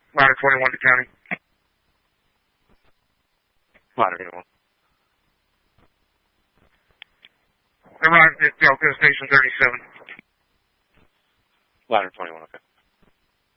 Ladder 21 to county. Ladder 21. Arrived at Delco Station 37. Ladder 21, okay.